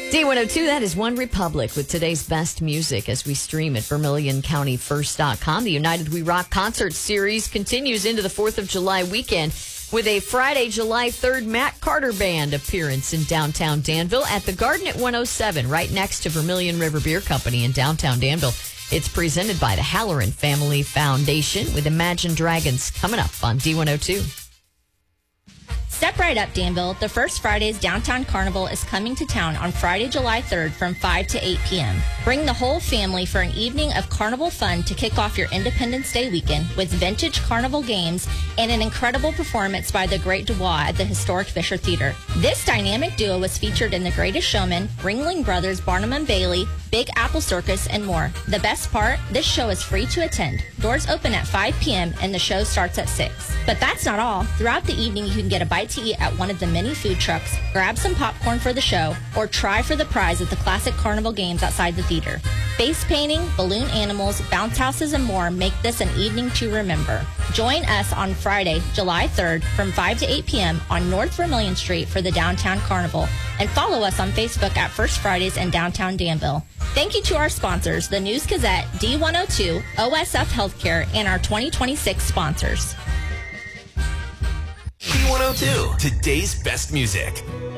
D102, that is One Republic with today's best music as we stream at VermilionCountyFirst.com. The United We Rock concert series continues into the 4th of July weekend with a Friday, July 3rd Matt Carter Band appearance in downtown Danville at the Garden at 107, right next to Vermilion River Beer Company in downtown Danville. It's presented by the Halloran Family Foundation with Imagine Dragons coming up on D102. Step right up, Danville. The First Fridays Downtown Carnival is coming to town on Friday, July 3rd from 5 to 8 p.m. Bring the whole family for an evening of carnival fun to kick off your Independence Day weekend with vintage carnival games and an incredible performance by the Great Dubois at the historic Fisher Theater. This dynamic duo was featured in The Greatest Showman, Ringling Brothers, Barnum and Bailey, Big Apple Circus, and more. The best part, this show is free to attend. Doors open at 5 p.m. and the show starts at 6. But that's not all. Throughout the evening, you can get a bite to eat at one of the many food trucks, grab some popcorn for the show, or try for the prize at the classic carnival games outside the theater. Face painting, balloon animals, bounce houses, and more make this an evening to remember. Join us on Friday, July 3rd from 5 to 8 p.m. on North Vermilion Street for the Downtown Carnival, and follow us on Facebook at First Fridays in downtown Danville. Thank you to our sponsors, the News Gazette, D102, OSF Healthcare, and our 2026 sponsors. D102, today's best music.